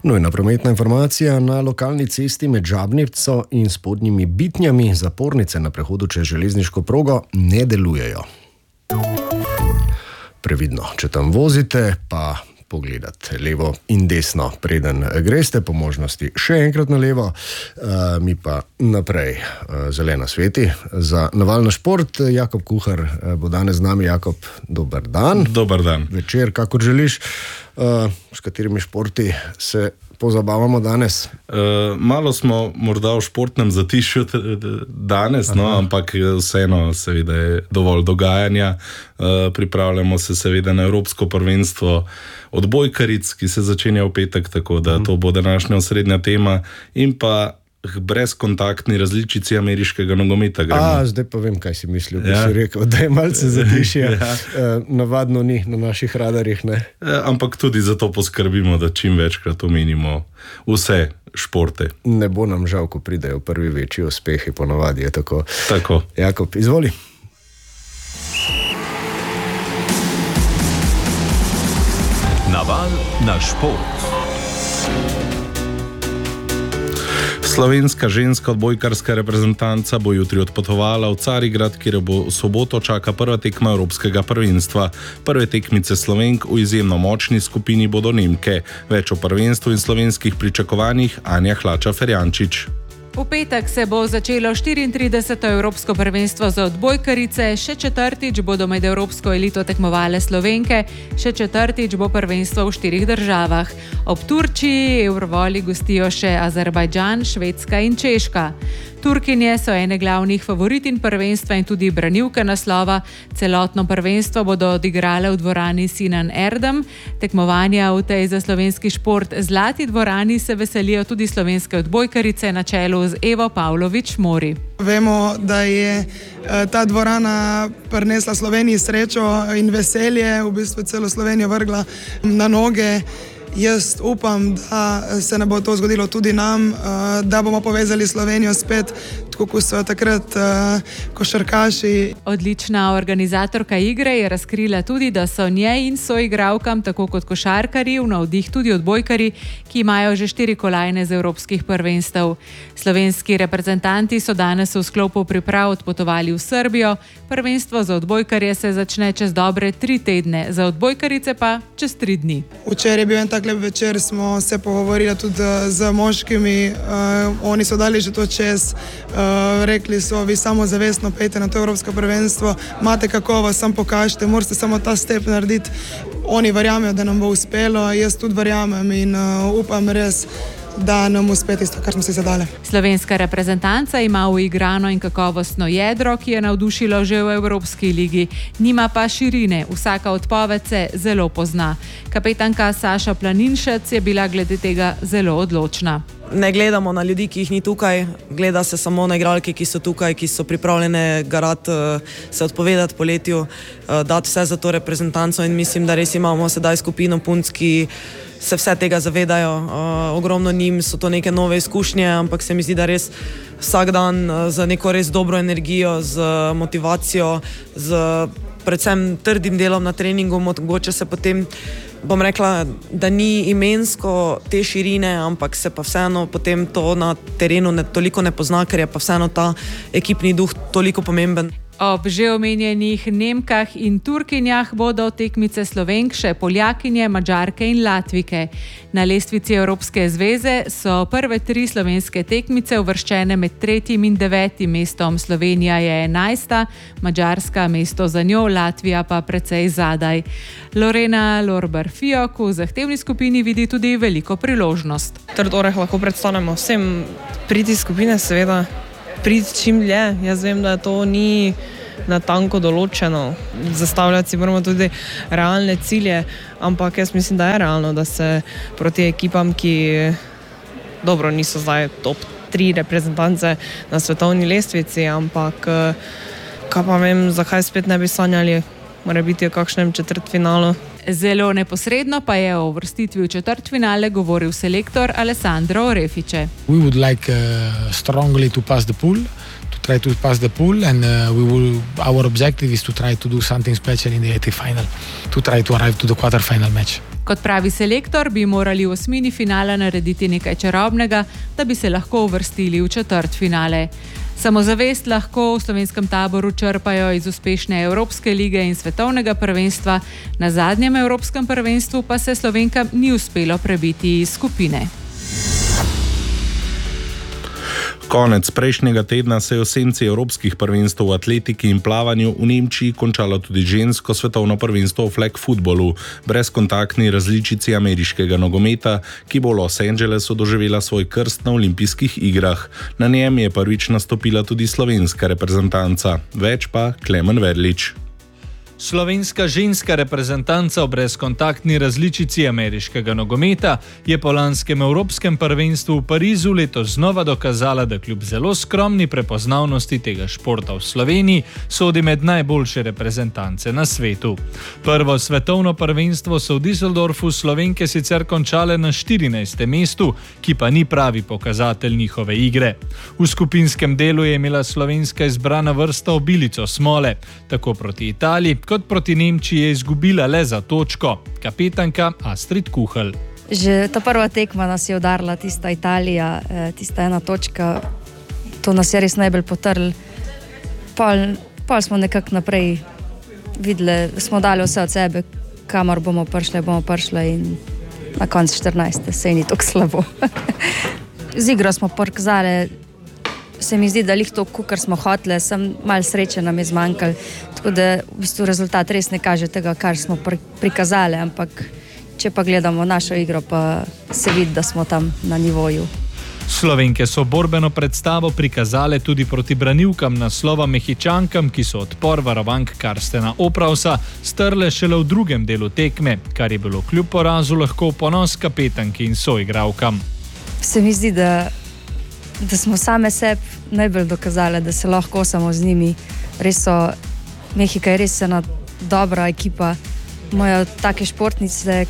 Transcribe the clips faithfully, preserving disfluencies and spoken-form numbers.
Nujna prometna informacija: na lokalni cesti med Žabnico in Spodnjimi Bitnjami zapornice na prehodu čez železniško progo ne delujejo. Previdno, če tam vozite, pa pogledati levo in desno, preden greste, po možnosti še enkrat na levo, uh, mi pa naprej. Uh, zelena sveti za navalen šport. Jakob Kuhar uh, bo danes z nami. Jakob, dober dan. Dober dan. Večer, kakor želiš. Uh, s katerimi športi se pozabavamo danes? Uh, malo smo morda v športnem zatišju danes, no, ampak vseeno seveda je dovolj dogajanja. Uh, pripravljamo se seveda na Evropsko prvenstvo odbojkaric, ki se začenja v petek, tako da to bo današnja osrednja tema, in pa brezkontaktni različici ameriškega nogometa. A, zdaj pa vem, kaj si mislil, bi ja. si rekel, da je malce zatišje. ja. uh, navadno ni na naših radarjih, ne? Ja, ampak tudi zato poskrbimo, da čim večkrat omenimo vse športe. Ne bo nam žal, ko pridejo prvi večji uspehi, ponavadi je tako. Tako. Jakob, izvoli. Naval na šport. Slovenska ženska odbojkarska reprezentanca bo jutri odpotovala v Carigrad, kjer bo v soboto čaka prva tekma Evropskega prvenstva. Prve tekmice Slovenk v izjemno močni skupini bodo Nemke. Več o prvenstvu in slovenskih pričakovanjih Anja Hlača-Ferjančič. V petek se bo začelo štiriintrideseto Evropsko prvenstvo za odbojkarice, še četrtič bodo med evropsko elito tekmovale Slovenke, še četrtič bo prvenstvo v štirih državah. Ob Turčiji Eurovoli gostijo še Azerbajdžan, Švedska in Češka. Turkinje so ene glavnih favoritin prvenstva in tudi branilke naslova. Celotno prvenstvo bodo odigrale v dvorani Sinan Erdem. Tekmovanja v tej za slovenski šport zlati dvorani se veselijo tudi slovenske odbojkarice na čelu z Evo Pavlović-Mori. Vemo, da je ta dvorana prinesla Sloveniji srečo in veselje, v bistvu celo Slovenijo vrgla na noge. Jaz upam, da se ne bo to zgodilo tudi nam, da bomo povezali Slovenijo spet, tako kot so takrat košarkaši. Odlična organizatorka igre je razkrila tudi, da so njej in soigralkam, tako kot košarkarji, v navdih tudi odbojkarji, ki imajo že štiri kolajne z evropskih prvenstev. Slovenski reprezentanti so danes v sklopu priprav odpotovali v Srbijo. Prvenstvo za odbojkarje se začne čez dobre tri tedne, za odbojkarice pa čez tri dni. Včeraj je bil en tak lep večer, smo se pogovorili tudi z moškimi, uh, oni so dali že to čez, uh, rekli so, vi samo zavestno pejte na to Evropsko prvenstvo, imate kakovost, samo pokažite, morate samo ta step narediti. Oni verjamejo, da nam bo uspelo, jaz tudi verjamem in uh, upam res, da nam uspe tisto, kar smo si zadali. Slovenska reprezentanca ima uigrano in kakovostno jedro, ki je navdušilo že v Evropski ligi. Nima pa širine, vsaka odpoved se zelo pozna. Kapetanka Saša Planinšec je bila glede tega zelo odločna. Ne gledamo na ljudi, ki jih ni tukaj, gleda se samo na igralke, ki so tukaj, ki so pripravljene garati, se odpovedati poletju, dati vse za to reprezentanco, in mislim, da res imamo sedaj skupino punc, ki se vse tega zavedajo. Ogromno njim so to neke nove izkušnje, ampak se mi zdi, da res vsak dan z neko res dobro energijo, z motivacijo, z predvsem trdim delom na treningu, mogoče se potem, bom rekla, da ni imensko te širine, ampak se pa vseeno potem to na terenu ne, toliko ne pozna, ker je pa vseeno ta ekipni duh toliko pomemben. Ob že omenjenih Nemkah in Turkinjah bodo tekmice Slovenk še Poljakinje, Madžarke in Latvike. Na lestvici Evropske zveze so prve tri slovenske tekmice uvrščene med tretjim in devetim mestom. Slovenija je enajsta, Madžarska mesto za njo, Latvija pa precej zadaj. Lorena Lorber-Fiok v zahtevni skupini vidi tudi veliko priložnost. Trd oreh lahko predstavljamo vsem, priti skupine seveda. Priti čim dlje. Jaz vem, da to ni natanko določeno. Zastavljati si moramo tudi realne cilje, ampak jaz mislim, da je realno, da se proti ekipam, ki dobro niso zdaj top tri reprezentance na svetovni lestvici, ampak kaj pa vem, zakaj spet ne bi sanjali, mora biti v kakšnem četrtfinalu. Zelo neposredno pa je o uvrstitvi v četrtfinale govoril selektor Alessandro Orefice. We would like uh, strongly to pass the pool, to try to pass the pool, and uh, we will. Our objective is to try to do something special in the eighth final, to try to arrive to the quarter final match. Kot pravi selektor, bi morali v osmini finala narediti nekaj čarobnega, da bi se lahko uvrstili v četrtfinale. Samozavest lahko v slovenskem taboru črpajo iz uspešne Evropske lige in svetovnega prvenstva, na zadnjem Evropskem prvenstvu pa se Slovenkam ni uspelo prebiti iz skupine. Konec prejšnjega tedna se je v senci evropskih prvenstv v atletiki in plavanju v Nemčiji končalo tudi žensko svetovno prvenstvo v flag futbolu, brezkontaktni različici ameriškega nogometa, ki bo v Los Angelesu doživela svoj krst na olimpijskih igrah. Na njem je prvič nastopila tudi slovenska reprezentanca. Več pa Klemen Verlič. Slovenska ženska reprezentanca v brezkontaktni različici ameriškega nogometa je po lanskem evropskem prvenstvu v Parizu letos znova dokazala, da kljub zelo skromni prepoznavnosti tega športa v Sloveniji sodi med najboljše reprezentance na svetu. Prvo svetovno prvenstvo so v Düsseldorfu Slovenke sicer končale na štirinajstem mestu, ki pa ni pravi pokazatelj njihove igre. V skupinskem delu je imela slovenska izbrana vrsta obilico smole, tako proti Italiji, kot proti Nemčiji je izgubila le za točko. Kapetanka Astrid Kuhl. Že ta prva tekma nas je udarila, tista Italija, tista ena točka, to nas je res najbolj potrl. Pol, pol smo nekako naprej videli, smo dali vse od sebe, kamor bomo prišli, bomo prišli in na koncu štirinajste se ni tako slabo. Z igro smo pokazali, se mi zdi, da lih to, kar smo hoteli, sem malo sreče nam je zmanjkalo, tako da v bistvu rezultat res ne kaže tega, kar smo prikazali, ampak če pa gledamo našo igro, pa se vidi, da smo tam na nivoju. Slovenke so borbeno predstavo prikazale tudi proti branilkam naslova Mehičankam, ki so odpor varovank Karstena Opravsa strle šele v drugem delu tekme, kar je bilo kljub porazu lahko ponos kapetanki in soigralkam. Se mi zdi, da da smo same sebi najbolj dokazali, da se lahko kosamo z njimi. Res so, Mehika je res ena dobra ekipa. Imajo take športnice,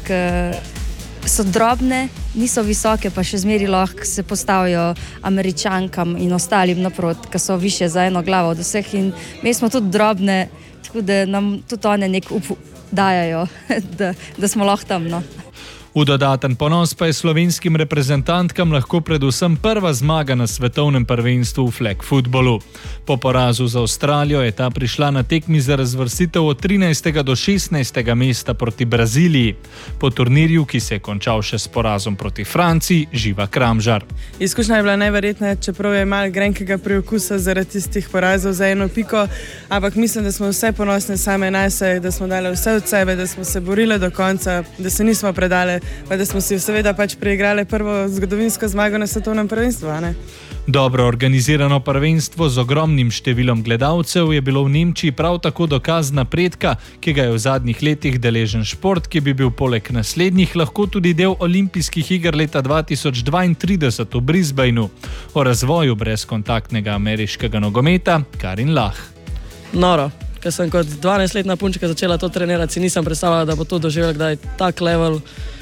ki so drobne, niso visoke, pa še zmeri lahko se postavijo Američankam in ostalim naprot, ki so više za eno glavo od vseh. In mi smo tudi drobne, tako da nam tudi one nek up dajajo, da, da smo lahko tam, no. V dodaten ponos pa je slovenskim reprezentantkam lahko predvsem prva zmaga na svetovnem prvenstvu v flag futbolu. Po porazu za Avstralijo je ta prišla na tekmi za razvrstitev od trinajstega do šestnajstega mesta proti Braziliji. Po turnirju, ki se je končal še s porazom proti Franciji, Živa Kramžar. Izkušnja je bila neverjetna, čeprav je malo grenkega priokusa zaradi tistih porazov za eno piko, ampak mislim, da smo vse ponosne same nase, da smo dali vse od sebe, da smo se borili do konca, da se nismo predali, pa da smo si seveda pač preigrali prvo zgodovinsko zmago na svetovnem prvenstvu, a ne? Dobro organizirano prvenstvo z ogromnim številom gledalcev je bilo v Nemčiji prav tako dokaz napredka, ki ga je v zadnjih letih deležen šport, ki bi bil poleg naslednjih lahko tudi del olimpijskih iger leta dva tisoč dvaintrideset v Brisbaneu. O razvoju brezkontaktnega ameriškega nogometa Karin Lah. Noro. Ker sem kot dvanajstletna punčka začela to trenirati, si nisem predstavljala, da bo to doživel kdaj tak level.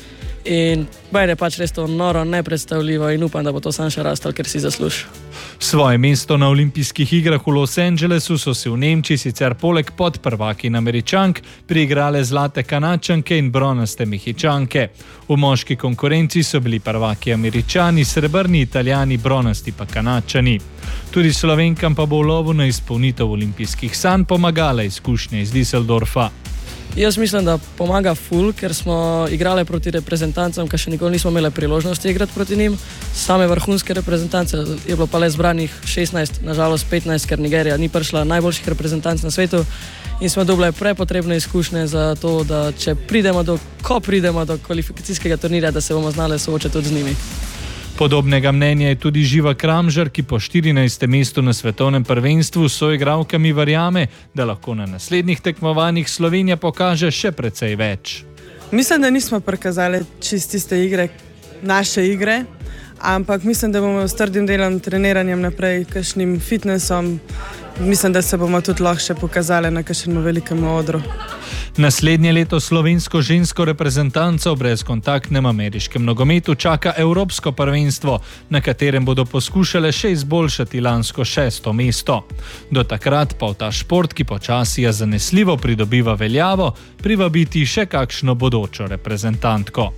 In meni je pač res to noro, nepredstavljivo in upam, da bo to sam še rastel, ker si zasluži. Svoje mesto na olimpijskih igrah v Los Angelesu so si v Nemčiji sicer poleg podprvakin Američank priigrale zlate Kanadčanke in bronaste Mehičanke. V moški konkurenci so bili prvaki Američani, srebrni Italijani, bronasti pa Kanadčani. Tudi Slovenkam pa bo v lovu na izpolnitev olimpijskih sanj pomagala izkušnja iz Düsseldorfa. Jaz mislim, da pomaga ful, ker smo igrali proti reprezentancam, ki še nikoli nismo imeli priložnosti igrati proti njim. Same vrhunske reprezentance je bilo pa le zbranih šestnajst, nažalost petnajst, ker Nigerija ni prišla najboljših reprezentanc na svetu in smo dobili prepotrebne izkušnje za to, da če pridemo do, ko pridemo do kvalifikacijskega turnirja, da se bomo znali soočati tudi z njimi. Podobnega mnenja je tudi Živa Kramžar, ki po štirinajstem mestu na svetovnem prvenstvu s soigralkami verjame, da lahko na naslednjih tekmovanjih Slovenija pokaže še precej več. Mislim, da nismo prikazali čist tiste igre, naše igre, ampak mislim, da bomo s trdim delom, treniranjem naprej, kakšnim fitnessom, mislim, da se bomo tudi lahko še pokazali na kakšnem velikem odru. Naslednje leto slovensko žensko reprezentanco v brezkontaktnem ameriškem nogometu čaka Evropsko prvenstvo, na katerem bodo poskušale še izboljšati lansko šesto mesto. Do takrat pa v ta šport, ki počasi zanesljivo pridobiva veljavo, privabiti še kakšno bodočo reprezentantko.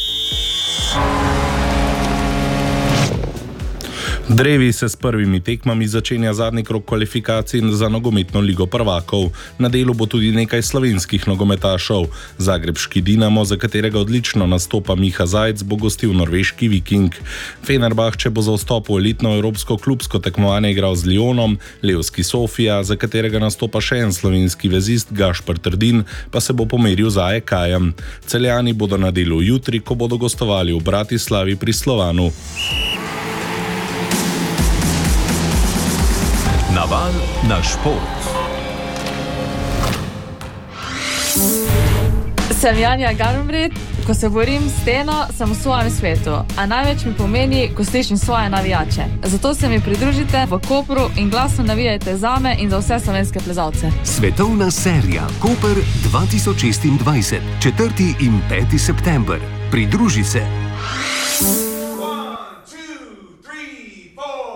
Drevi se s prvimi tekmami začenja zadnji krog kvalifikacij za nogometno ligo prvakov. Na delu bo tudi nekaj slovenskih nogometašov. Zagrebški Dinamo, za katerega odlično nastopa Miha Zajc, bo gostil norveški Viking. Fenerbahče bo za vstop v elitno evropsko klubsko tekmovanje igral z Lyonom, Levski Sofija, za katerega nastopa še en slovenski vezist Gašper Trdin, pa se bo pomeril z A E K-jem. Celjani bodo na delu jutri, ko bodo gostovali v Bratislavi pri Slovanu. Naval na šport. Sem Janja Garnbret, ko se borim s steno, sem v svojem svetu, a največ mi pomeni, ko slišim svoje navijače. Zato se mi pridružite v Kopru in glasno navijajte zame in za vse slovenske plezalce. Svetovna serija Koper dva tisoč šestindvajset, četrti in peti september. Pridruži se.